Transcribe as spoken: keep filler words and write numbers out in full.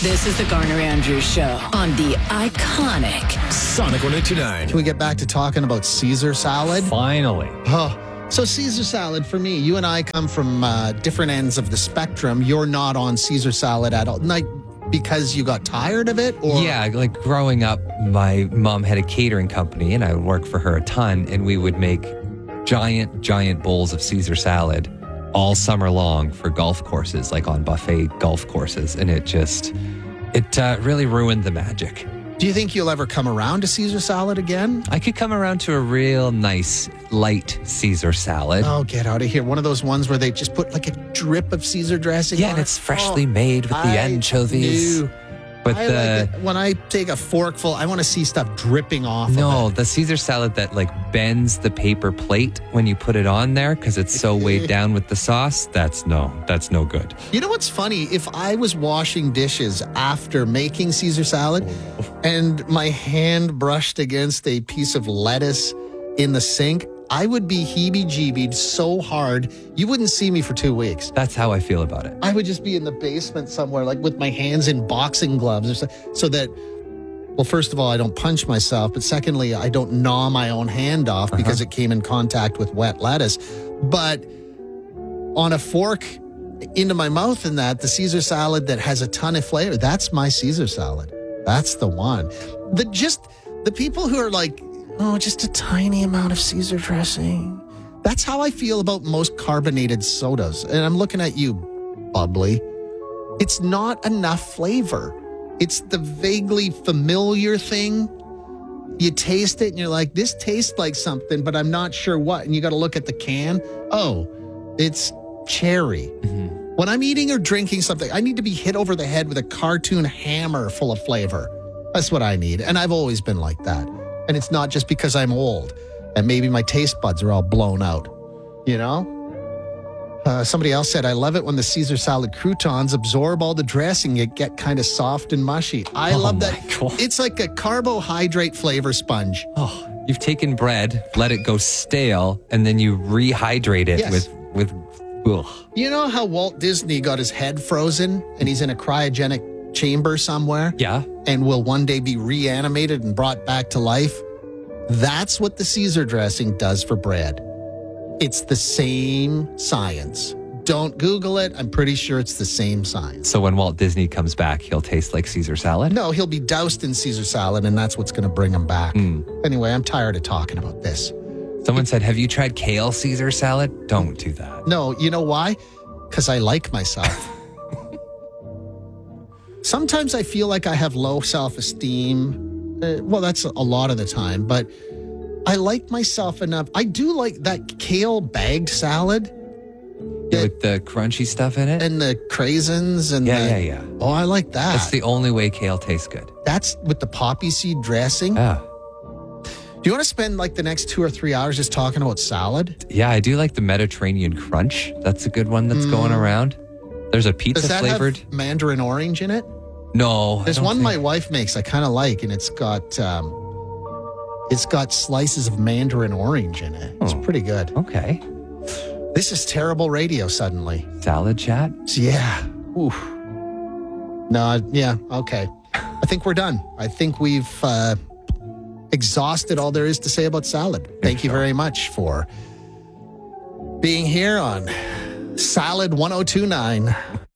This is the Garner Andrews Show on the iconic Sonic one eighty-nine. Can we get back to talking about Caesar salad? Finally. Oh, so Caesar salad for me, you and I come from uh, different ends of the spectrum. You're not on Caesar salad at all. Like, because you got tired of it? Or? Yeah, like growing up, my mom had a catering company and I would work for her a ton, and we would make giant, giant bowls of Caesar salad all summer long for golf courses, like on buffet golf courses. And it just, it uh, really ruined the magic. Do you think you'll ever come around to Caesar salad again? I could come around to a real nice, light Caesar salad. Oh, get out of here. One of those ones where they just put like a drip of Caesar dressing Yeah, on and it. it's freshly Oh, made with the I anchovies. knew. But I the like it. When I take a forkful, I want to see stuff dripping off no, of it. the Caesar salad that like bends the paper plate when you put it on there because it's so weighed down with the sauce. That's no, that's no good. You know what's funny? If I was washing dishes after making Caesar salad and my hand brushed against a piece of lettuce in the sink, I would be heebie-jeebied so hard, you wouldn't see me for two weeks. That's how I feel about it. I would just be in the basement somewhere, like with my hands in boxing gloves, or so, so that, well, first of all, I don't punch myself, but secondly, I don't gnaw my own hand off because Uh-huh. it came in contact with wet lettuce. But on a fork into my mouth and that, the Caesar salad that has a ton of flavor, that's my Caesar salad. That's the one. The just the people who are like, oh, just a tiny amount of Caesar dressing. That's how I feel about most carbonated sodas. And I'm looking at you, Bubbly. It's not enough flavor. It's the vaguely familiar thing. You taste it and you're like, this tastes like something, but I'm not sure what. And you got to look at the can. Oh, it's cherry. Mm-hmm. When I'm eating or drinking something, I need to be hit over the head with a cartoon hammer full of flavor. That's what I need. And I've always been like that. And it's not just because I'm old and maybe my taste buds are all blown out, you know? Uh, somebody else said, I love it when the Caesar salad croutons absorb all the dressing. You get kind of soft and mushy. I Oh love my that. God. It's like a carbohydrate flavor sponge. Oh, you've taken bread, let it go stale, and then you rehydrate it Yes. with with. Ugh. You know how Walt Disney got his head frozen and he's in a cryogenic chamber somewhere? Yeah. And will one day be reanimated and brought back to life? That's what the Caesar dressing does for bread. It's the same science. Don't Google it. I'm pretty sure it's the same science. So when Walt Disney comes back, he'll taste like Caesar salad. No, he'll be doused in Caesar salad, and that's what's going to bring him back. Mm. Anyway, I'm tired of talking about this. Someone said, "Have you tried kale Caesar salad?" Don't do that. No, you know why? Because I like myself. Sometimes I feel like I have low self-esteem. Uh, well, that's a lot of the time, but I like myself enough. I do like that kale bagged salad. Yeah, with the crunchy stuff in it. And the craisins and Yeah, the, yeah, yeah. Oh, I like that. That's the only way kale tastes good. That's with the poppy seed dressing. Yeah. Do you want to spend like the next two or three hours just talking about salad? Yeah, I do like the Mediterranean crunch. That's a good one that's going around. There's a pizza Does that flavored. have mandarin orange in it? No. I There's don't one think- my wife makes I kind of like, and it's got um, it's got slices of mandarin orange in it. It's Oh. pretty good. Okay. This is terrible radio suddenly. Salad chat. Yeah. Oof. No, yeah, okay. I think we're done. I think we've uh, exhausted all there is to say about salad. Thank you very much for being here on Salad one oh two nine.